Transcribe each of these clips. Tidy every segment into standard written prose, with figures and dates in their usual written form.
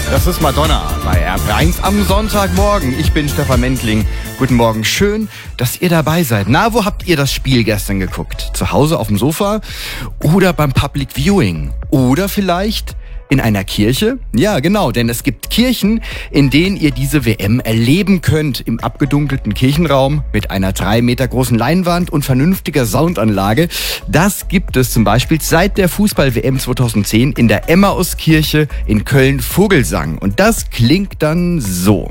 Das ist Madonna bei RP1 am Sonntagmorgen. Ich bin Stefan Mentling. Guten Morgen, schön, dass ihr dabei seid. Na, wo habt ihr das Spiel gestern geguckt? Zu Hause auf dem Sofa oder beim Public Viewing? Oder vielleicht in einer Kirche? Ja, genau, denn es gibt Kirchen, in denen ihr diese WM erleben könnt. Im abgedunkelten Kirchenraum mit einer 3 Meter großen Leinwand und vernünftiger Soundanlage. Das gibt es zum Beispiel seit der Fußball-WM 2010 in der Emmauskirche in Köln-Vogelsang. Und das klingt dann so.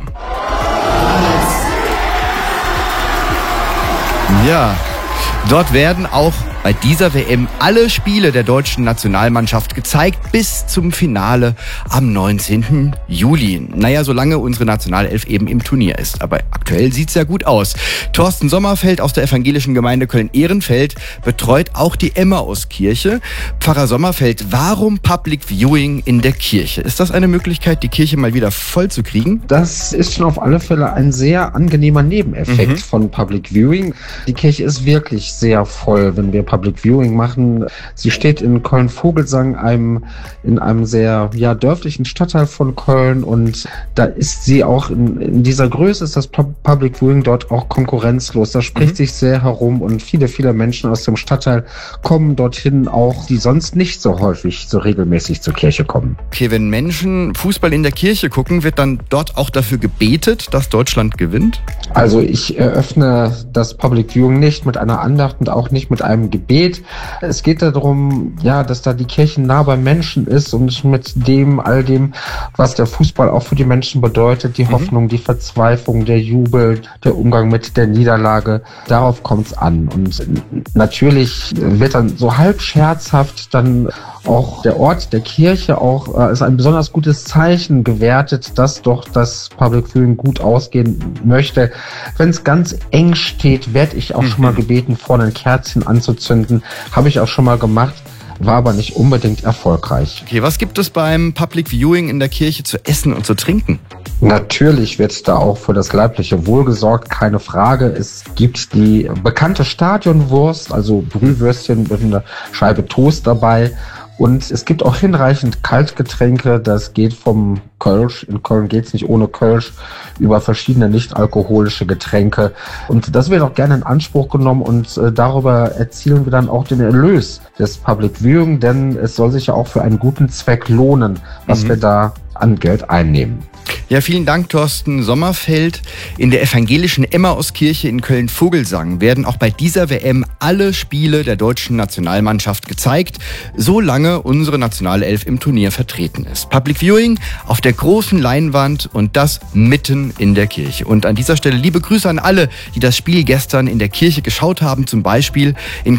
Ja, dort werden auch bei dieser WM alle Spiele der deutschen Nationalmannschaft gezeigt bis zum Finale am 19. Juli. Naja, solange unsere Nationalelf eben im Turnier ist. Aber aktuell sieht's ja gut aus. Thorsten Sommerfeld aus der evangelischen Gemeinde Köln-Ehrenfeld betreut auch die Emmauskirche. Pfarrer Sommerfeld, warum Public Viewing in der Kirche? Ist das eine Möglichkeit, die Kirche mal wieder voll zu kriegen? Das ist schon auf alle Fälle ein sehr angenehmer Nebeneffekt von Public Viewing. Die Kirche ist wirklich sehr voll, wenn wir Public Viewing machen. Sie steht in Köln-Vogelsang, in einem sehr dörflichen Stadtteil von Köln, und da ist sie auch in dieser Größe, ist das Public Viewing dort auch konkurrenzlos. Da spricht sich sehr herum, und viele, viele Menschen aus dem Stadtteil kommen dorthin, auch die sonst nicht so häufig, so regelmäßig zur Kirche kommen. Okay, wenn Menschen Fußball in der Kirche gucken, wird dann dort auch dafür gebetet, dass Deutschland gewinnt? Also ich eröffne das Public Viewing nicht mit einer Andacht und auch nicht mit einem Gebet. Es geht darum, dass da die Kirche nah beim Menschen ist und mit all dem, was der Fußball auch für die Menschen bedeutet, die Hoffnung, die Verzweiflung, der Jubel, der Umgang mit der Niederlage, darauf kommt es an. Und natürlich wird dann so halb scherzhaft dann auch der Ort der Kirche auch als ein besonders gutes Zeichen gewertet, dass doch das Public Viewing gut ausgehen möchte. Wenn es ganz eng steht, werde ich auch schon mal gebeten, vorne ein Kerzchen anzuzünden. Habe ich auch schon mal gemacht, war aber nicht unbedingt erfolgreich. Okay, was gibt es beim Public Viewing in der Kirche zu essen und zu trinken? Natürlich wird da auch für das leibliche Wohl gesorgt, keine Frage. Es gibt die bekannte Stadionwurst, also Brühwürstchen mit einer Scheibe Toast dabei. Und es gibt auch hinreichend Kaltgetränke, das geht vom Kölsch, in Köln geht's nicht ohne Kölsch, über verschiedene nicht-alkoholische Getränke. Und das wird auch gerne in Anspruch genommen, und darüber erzielen wir dann auch den Erlös des Public Viewing, denn es soll sich ja auch für einen guten Zweck lohnen, was wir da an Geld einnehmen. Ja, vielen Dank, Thorsten Sommerfeld. In der evangelischen Emmauskirche in Köln-Vogelsang werden auch bei dieser WM alle Spiele der deutschen Nationalmannschaft gezeigt, solange unsere Nationalelf im Turnier vertreten ist. Public Viewing auf der großen Leinwand, und das mitten in der Kirche. Und an dieser Stelle liebe Grüße an alle, die das Spiel gestern in der Kirche geschaut haben, zum Beispiel in